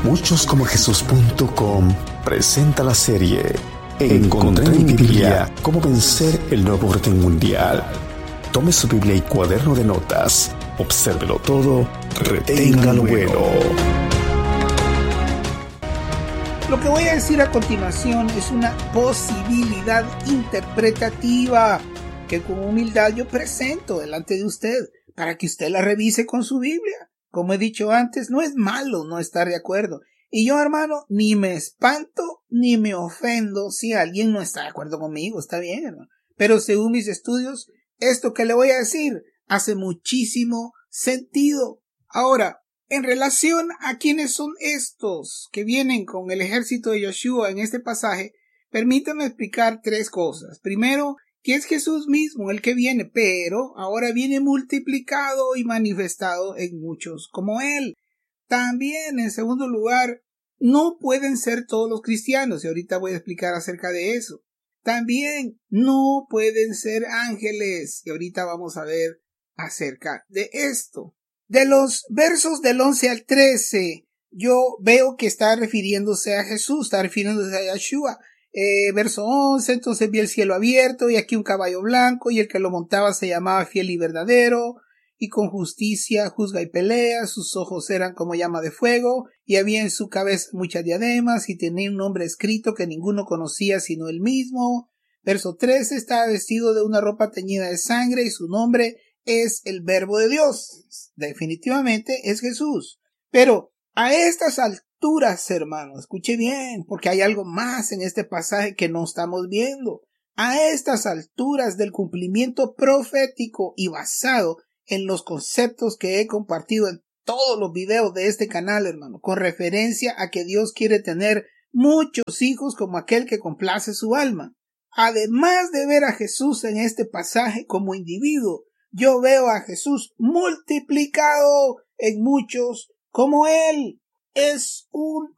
Muchoscomojesus.com presenta la serie Encontré en mi Biblia cómo vencer el nuevo orden mundial. Tome su Biblia y cuaderno de notas, obsérvelo todo, retenga lo bueno. Lo que voy a decir a continuación es una posibilidad interpretativa que con humildad yo presento delante de usted para que usted la revise con su Biblia. Como he dicho antes, no es malo no estar de acuerdo. Y yo, hermano, ni me espanto ni me ofendo si alguien no está de acuerdo conmigo. Está bien, hermano. Pero según mis estudios, esto que le voy a decir hace muchísimo sentido. Ahora, en relación a quiénes son estos que vienen con el ejército de Yoshua en este pasaje, permítame explicar tres cosas. Primero, que es Jesús mismo el que viene, pero ahora viene multiplicado y manifestado en muchos como él. También, en segundo lugar, no pueden ser todos los cristianos, y ahorita voy a explicar acerca de eso. También no pueden ser ángeles, y ahorita vamos a ver acerca de esto. De los versos del 11 al 13, yo veo que está refiriéndose a Jesús, está refiriéndose a Yeshua. Verso 11, entonces vi el cielo abierto y aquí un caballo blanco y el que lo montaba se llamaba Fiel y Verdadero y con justicia juzga y pelea, sus ojos eran como llama de fuego y había en su cabeza muchas diademas y tenía un nombre escrito que ninguno conocía sino él mismo. Verso 13, estaba vestido de una ropa teñida de sangre y su nombre es el Verbo de Dios. Definitivamente es Jesús. Pero a estas alturas, hermano, escuche bien, porque hay algo más en este pasaje que no estamos viendo. A estas alturas del cumplimiento profético y basado en los conceptos que he compartido en todos los videos de este canal, hermano, con referencia a que Dios quiere tener muchos hijos como aquel que complace su alma. Además de ver a Jesús en este pasaje como individuo, yo veo a Jesús multiplicado en muchos como él. Es un